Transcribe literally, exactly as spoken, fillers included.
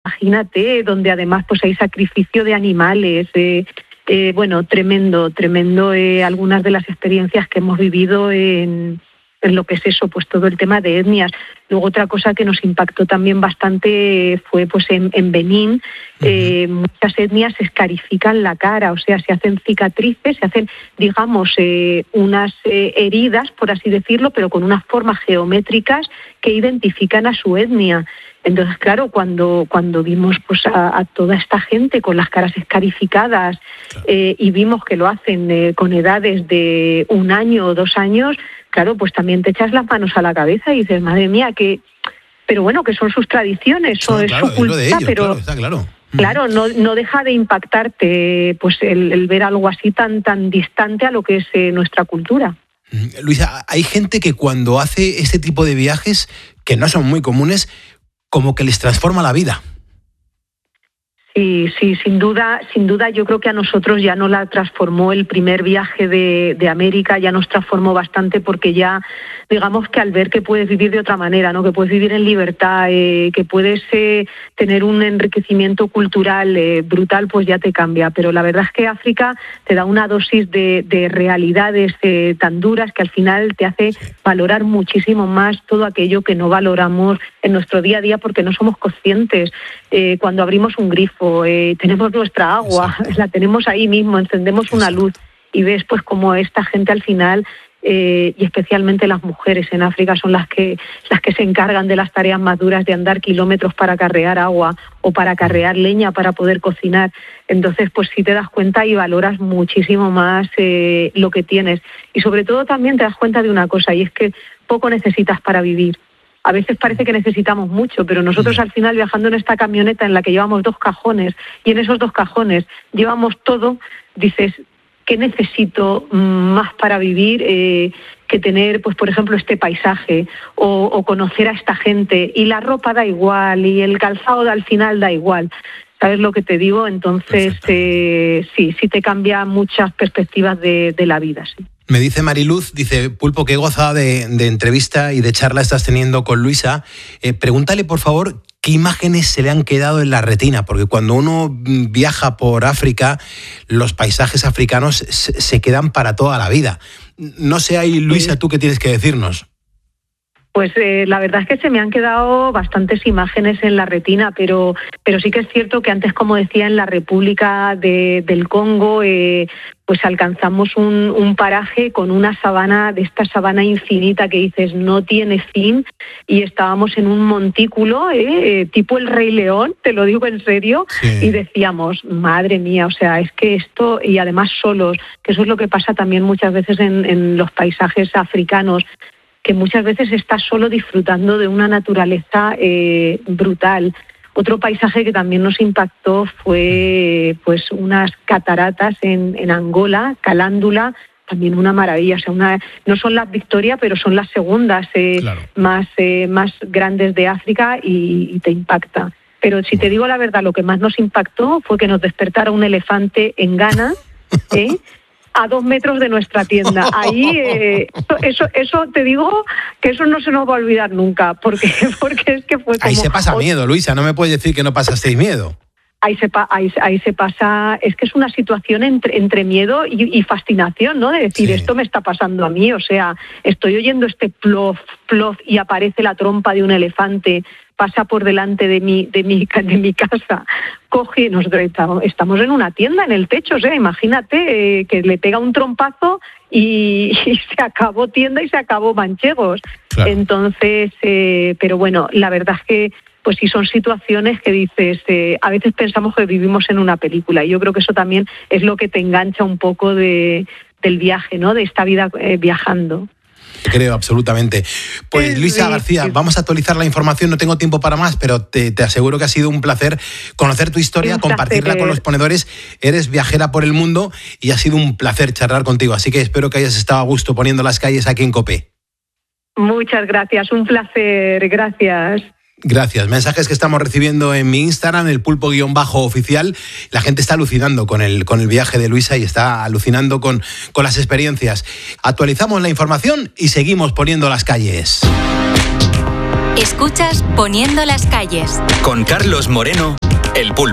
imagínate, donde además pues hay sacrificio de animales, eh, eh, bueno, tremendo, tremendo eh, algunas de las experiencias que hemos vivido en, en lo que es eso, pues todo el tema de etnias. Luego otra cosa que nos impactó también bastante fue pues en, en Benín, eh, muchas etnias escarifican la cara, o sea, se hacen cicatrices, se hacen, digamos, eh, unas eh, heridas, por así decirlo, pero con unas formas geométricas que identifican a su etnia. Entonces, claro, cuando, cuando vimos pues a, a toda esta gente con las caras escarificadas eh, y vimos que lo hacen eh, con edades de un año o dos años, claro, pues también te echas las manos a la cabeza y dices, madre mía, que, pero bueno, que son sus tradiciones, son, es claro, su cultura, es lo de ellos, pero claro, está claro. Claro, no, no deja de impactarte pues el, el ver algo así tan, tan distante a lo que es eh, nuestra cultura. Luisa, hay gente que cuando hace este tipo de viajes, que no son muy comunes, como que les transforma la vida. Sí, sí, sin duda, sin duda yo creo que a nosotros ya nos la transformó el primer viaje de, de América, ya nos transformó bastante porque ya, digamos que al ver que puedes vivir de otra manera, ¿no? Que puedes vivir en libertad, eh, que puedes eh, tener un enriquecimiento cultural eh, brutal, pues ya te cambia. Pero la verdad es que África te da una dosis de, de realidades eh, tan duras que al final te hace valorar muchísimo más todo aquello que no valoramos en nuestro día a día porque no somos conscientes. Eh, cuando abrimos un grifo, eh, tenemos nuestra agua, exacto, la tenemos ahí mismo, encendemos exacto, una luz y ves pues como esta gente al final, eh, y especialmente las mujeres en África son las que las que se encargan de las tareas más duras de andar kilómetros para acarrear agua o para acarrear leña para poder cocinar. Entonces pues sí te das cuenta y valoras muchísimo más eh, lo que tienes y sobre todo también te das cuenta de una cosa y es que poco necesitas para vivir. A veces parece que necesitamos mucho, pero nosotros al final viajando en esta camioneta en la que llevamos dos cajones y en esos dos cajones llevamos todo, dices, ¿qué necesito más para vivir eh, que tener, pues por ejemplo, este paisaje o, o conocer a esta gente? Y la ropa da igual y el calzado al final da igual. ¿Sabes lo que te digo? Entonces, eh, sí, sí te cambia muchas perspectivas de, de la vida, sí. Me dice Mariluz, dice, Pulpo, qué gozada de, de entrevista y de charla estás teniendo con Luisa. Eh, pregúntale, por favor, qué imágenes se le han quedado en la retina, porque cuando uno viaja por África, los paisajes africanos se, se quedan para toda la vida. No sé ahí, Luisa, ¿tú qué tienes que decirnos? Pues eh, la verdad es que se me han quedado bastantes imágenes en la retina, pero pero sí que es cierto que antes, como decía, en la República de, del Congo, eh, pues alcanzamos un, un paraje con una sabana, de esta sabana infinita que dices no tiene fin, y estábamos en un montículo, eh, tipo el Rey León, te lo digo en serio, sí. Y decíamos, madre mía, o sea, es que esto, y además solos, que eso es lo que pasa también muchas veces en, en los paisajes africanos, que muchas veces estás solo disfrutando de una naturaleza eh, brutal. Otro paisaje que también nos impactó fue pues unas cataratas en, en Angola, Calándula, también una maravilla. O sea, una, no son las Victoria, pero son las segundas eh, claro. más, eh, más grandes de África y, y te impacta. Pero si te digo la verdad, lo que más nos impactó fue que nos despertara un elefante en Ghana, ¿eh? a dos metros de nuestra tienda. Ahí, eh, eso, eso te digo que eso no se nos va a olvidar nunca, porque, porque es que fue como... Ahí se pasa miedo, Luisa, no me puedes decir que no pasasteis miedo. Ahí se, pa, ahí, ahí se pasa, es que es una situación entre, entre miedo y, y fascinación, ¿no? De decir, sí. Esto me está pasando a mí, o sea, estoy oyendo este plof, plof y aparece la trompa de un elefante, pasa por delante de mi, de mi, de mi casa, coge, nosotros estamos en una tienda, en el techo, o sea, imagínate eh, que le pega un trompazo y, y se acabó tienda y se acabó Manchegos. Claro. Entonces, eh, pero bueno, la verdad es que pues sí son situaciones que dices, eh, a veces pensamos que vivimos en una película, y yo creo que eso también es lo que te engancha un poco de, del viaje, ¿no? De esta vida eh, viajando. Creo, absolutamente. Pues Luisa sí, García, sí. Vamos a actualizar la información, no tengo tiempo para más, pero te, te aseguro que ha sido un placer conocer tu historia, un compartirla placer. con los ponedores. Eres viajera por el mundo y ha sido un placer charlar contigo, así que espero que hayas estado a gusto poniendo las calles aquí en COPE. Muchas gracias, un placer, gracias. Gracias. Mensajes que estamos recibiendo en mi Instagram, el pulpo-oficial. La gente está alucinando con el, con el viaje de Luisa y está alucinando con, con las experiencias. Actualizamos la información y seguimos poniendo las calles. Escuchas Poniendo las calles. Con Carlos Moreno, El Pulpo.